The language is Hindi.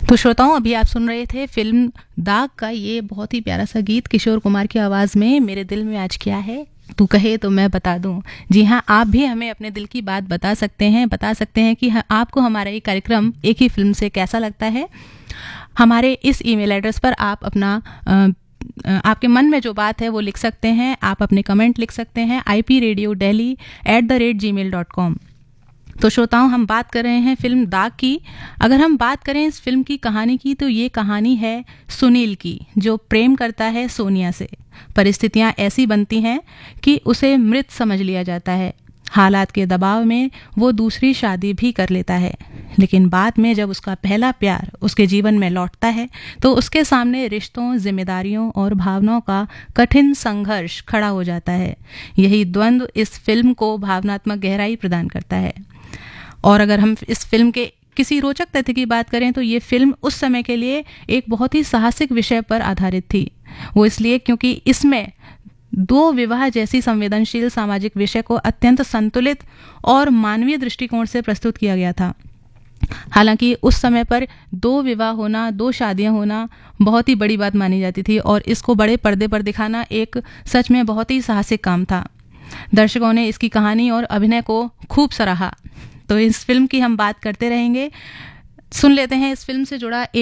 तो श्रोताओं, अभी आप सुन रहे थे फिल्म दाग का ये बहुत ही प्यारा सा गीत किशोर कुमार की आवाज़ में। मेरे दिल में आज क्या है तू कहे तो मैं बता दूं। जी हाँ, आप भी हमें अपने दिल की बात बता सकते हैं कि आपको हमारा ये कार्यक्रम एक ही फिल्म से कैसा लगता है। हमारे इस ईमेल एड्रेस पर आप अपना आपके मन में जो बात है वो लिख सकते हैं। आप अपने कमेंट लिख सकते हैं ipradiodelhi@gmail.com। तो श्रोताओं, हम बात कर रहे हैं फिल्म दाग की। अगर हम बात करें इस फिल्म की कहानी की, तो ये कहानी है सुनील की, जो प्रेम करता है सोनिया से। परिस्थितियां ऐसी बनती हैं कि उसे मृत समझ लिया जाता है। हालात के दबाव में वो दूसरी शादी भी कर लेता है, लेकिन बाद में जब उसका पहला प्यार उसके जीवन में लौटता है तो उसके सामने रिश्तों, जिम्मेदारियों और भावनाओं का कठिन संघर्ष खड़ा हो जाता है। यही द्वंद्व इस फिल्म को भावनात्मक गहराई प्रदान करता है। और अगर हम इस फिल्म के किसी रोचक तथ्य की बात करें तो ये फिल्म उस समय के लिए एक बहुत ही साहसिक विषय पर आधारित थी। वो इसलिए क्योंकि इसमें दो विवाह जैसी संवेदनशील सामाजिक विषय को अत्यंत संतुलित और मानवीय दृष्टिकोण से प्रस्तुत किया गया था। हालांकि उस समय पर दो विवाह होना, दो शादियां होना बहुत ही बड़ी बात मानी जाती थी और इसको बड़े पर्दे पर दिखाना एक सच में बहुत ही साहसिक काम था। दर्शकों ने इसकी कहानी और अभिनय को खूब सराहा। तो इस फिल्म की हम बात करते रहेंगे। सुन लेते हैं इस फिल्म से जुड़ा